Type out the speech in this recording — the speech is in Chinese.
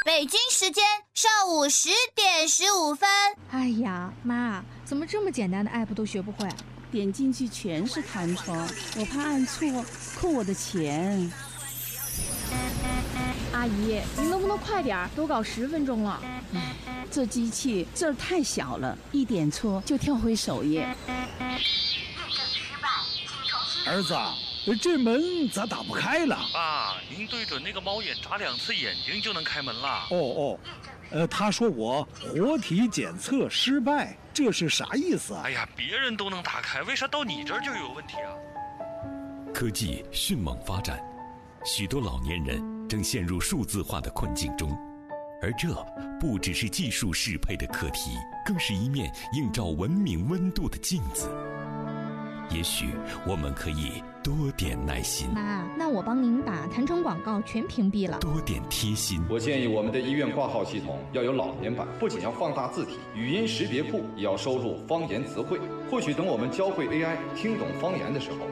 北京时间上午10:15。 哎呀，妈，怎么这么简单的 app 都学不会？ 点进去全是弹窗，我怕按错扣我的钱。 阿姨，您能不能快点？都搞10分钟了。 这机器字儿太小了，一点错就跳回首页。 儿子，这门咋打不开了？ 爸，您对准那个猫眼眨2次眼睛就能开门了。 他说我活体检测失败，这是啥意思啊？ 哎呀，别人都能打开，为啥到你这儿就有问题啊？ 科技迅猛发展，许多老年人正陷入数字化的困境中，而这不只是技术适配的课题，更是一面映照文明温度的镜子。也许我们可以多点耐心。 妈，那我帮您把弹窗广告全屏蔽了。 多点贴心。 我建议我们的医院挂号系统要有老年版，不仅要放大字体，语音识别库也要收录方言词汇。或许等我们教会 AI 听懂方言的时候，